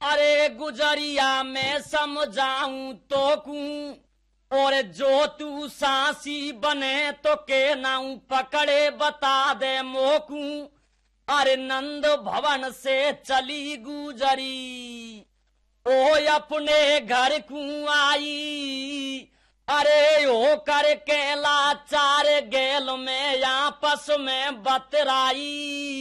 अरे गुजरिया में समझाऊं तो कूं और जो तू सांसी बने तो के नाऊ पकड़े बता दे मोकू। अरे नंद भवन से चली गुजरी ओ अपने घर को आई। अरे ओ कर केला चार गेल में आपस में बतराई।